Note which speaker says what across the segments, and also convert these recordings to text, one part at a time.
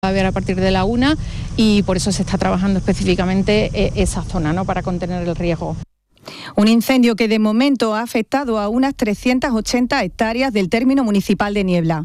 Speaker 1: a haber a partir de la 1 y por eso se está trabajando específicamente esa zona, ¿no?, para contener el riesgo.
Speaker 2: Un incendio que de momento ha afectado a unas 380 hectáreas del término municipal de Niebla.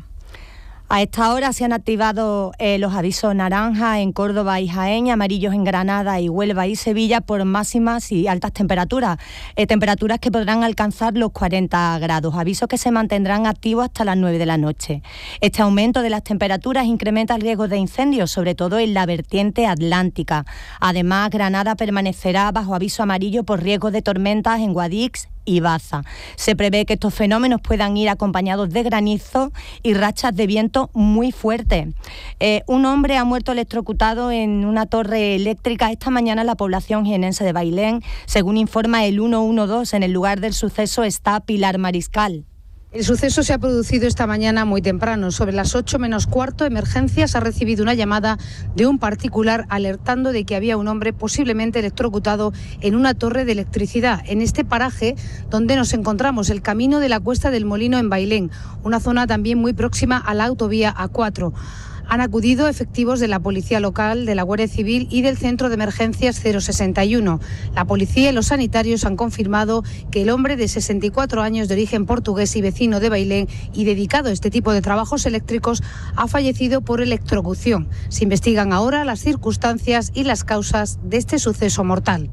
Speaker 3: A esta hora se han activado los avisos naranja en Córdoba y Jaén, amarillos en Granada y Huelva y Sevilla por máximas y altas temperaturas. Temperaturas que podrán alcanzar los 40 grados. Avisos que se mantendrán activos hasta las 9 de la noche. Este aumento de las temperaturas incrementa el riesgo de incendios, sobre todo en la vertiente atlántica. Además, Granada permanecerá bajo aviso amarillo por riesgo de tormentas en Guadix y Baza. Se prevé que estos fenómenos puedan ir acompañados de granizo y rachas de viento muy fuertes. Un hombre ha muerto electrocutado en una torre eléctrica esta mañana en la población jienense de Bailén. Según informa el 112, en el lugar del suceso está Pilar Mariscal.
Speaker 4: El suceso se ha producido esta mañana muy temprano. Sobre las 8 menos cuarto, Emergencias ha recibido una llamada de un particular alertando de que había un hombre posiblemente electrocutado en una torre de electricidad en este paraje donde nos encontramos, el camino de la Cuesta del Molino en Bailén, una zona también muy próxima a la autovía A4. Han acudido efectivos de la Policía Local, de la Guardia Civil y del Centro de Emergencias 061. La policía y los sanitarios han confirmado que el hombre de 64 años de origen portugués y vecino de Bailén y dedicado a este tipo de trabajos eléctricos ha fallecido por electrocución. Se investigan ahora las circunstancias y las causas de este suceso mortal.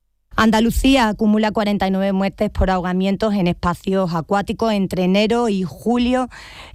Speaker 3: Andalucía acumula 49 muertes por ahogamientos en espacios acuáticos entre enero y julio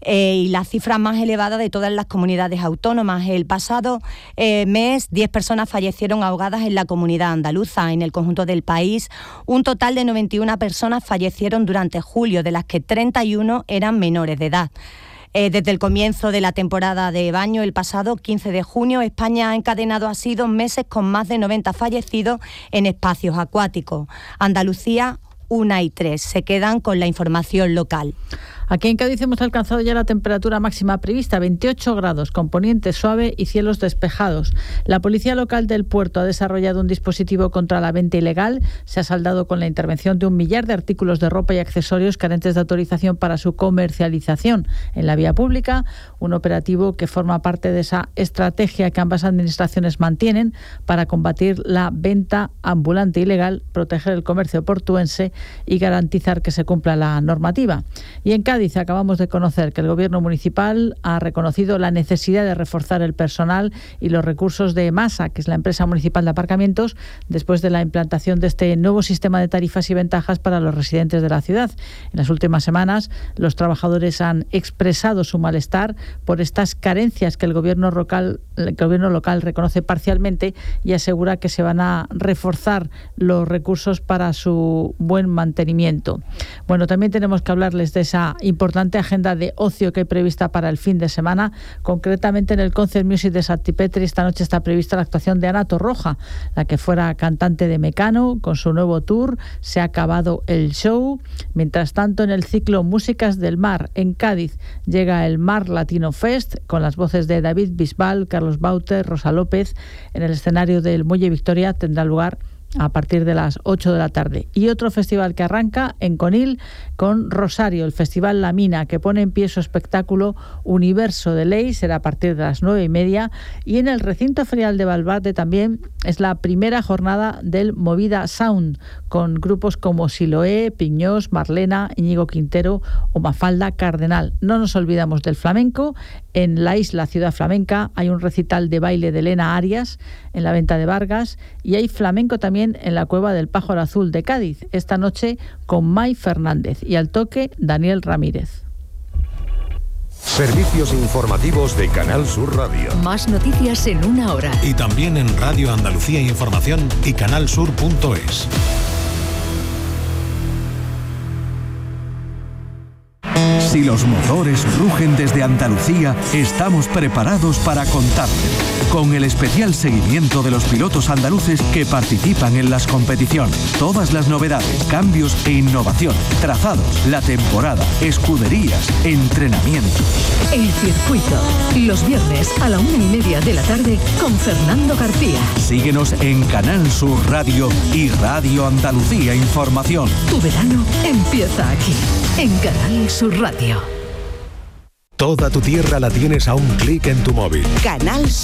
Speaker 3: y la cifra más elevada de todas las comunidades autónomas. El pasado mes, 10 personas fallecieron ahogadas en la comunidad andaluza. En el conjunto del país, un total de 91 personas fallecieron durante julio, de las que 31 eran menores de edad. Desde el comienzo de la temporada de baño, el pasado 15 de junio, España ha encadenado así 2 meses con más de 90 fallecidos en espacios acuáticos. Andalucía, 1 y 3. Se quedan con la información local.
Speaker 5: Aquí en Cádiz hemos alcanzado ya la temperatura máxima prevista, 28 grados, con poniente suave y cielos despejados. La Policía Local del Puerto ha desarrollado un dispositivo contra la venta ilegal. Se ha saldado con la intervención de 1 millar de artículos de ropa y accesorios carentes de autorización para su comercialización en la vía pública. Un operativo que forma parte de esa estrategia que ambas administraciones mantienen para combatir la venta ambulante ilegal, proteger el comercio portuense y garantizar que se cumpla la normativa. Y en Cádiz acabamos de conocer que el Gobierno municipal ha reconocido la necesidad de reforzar el personal y los recursos de Masa, que es la empresa municipal de aparcamientos, después de la implantación de este nuevo sistema de tarifas y ventajas para los residentes de la ciudad. En las últimas semanas, los trabajadores han expresado su malestar por estas carencias que el Gobierno local reconoce parcialmente y asegura que se van a reforzar los recursos para su buen mantenimiento. Bueno, también tenemos que hablarles de esa importante agenda de ocio que hay prevista para el fin de semana. Concretamente en el Concert Music de Santipetri esta noche está prevista la actuación de Ana Torroja, la que fuera cantante de Mecano, con su nuevo tour. Se ha acabado el show. Mientras tanto, en el ciclo Músicas del Mar en Cádiz llega el Mar Latino Fest con las voces de David Bisbal, Carlos Bauter, Rosa López. En el escenario del Muelle Victoria tendrá lugar a partir de las 8 de la tarde. Y otro festival que arranca en Conil con Rosario, el Festival La Mina, que pone en pie su espectáculo Universo de Ley, será a partir de las 9:30. Y en el recinto ferial de Balbate también es la primera jornada del Movida Sound, con grupos como Siloé, Piñós, Marlena, Íñigo Quintero o Mafalda Cardenal. No nos olvidamos del flamenco. En la isla Ciudad Flamenca hay un recital de baile de Elena Arias en la Venta de Vargas y hay flamenco también en la Cueva del Pájaro Azul de Cádiz, esta noche con May Fernández y al toque Daniel Ramírez.
Speaker 6: Servicios informativos de Canal Sur Radio.
Speaker 7: Más noticias en 1 hora.
Speaker 6: Y también en Radio Andalucía Información y canalsur.es.
Speaker 8: Si los motores rugen desde Andalucía, estamos preparados para contarte. Con el especial seguimiento de los pilotos andaluces que participan en las competiciones. Todas las novedades, cambios e innovación, trazados, la temporada, escuderías, entrenamientos.
Speaker 7: El circuito, los viernes a la 1:30 de la tarde con Fernando García.
Speaker 8: Síguenos en Canal Sur Radio y Radio Andalucía Información.
Speaker 7: Tu verano empieza aquí, en Canal Sur Radio.
Speaker 6: Toda tu tierra la tienes a un clic en tu móvil.
Speaker 9: Canal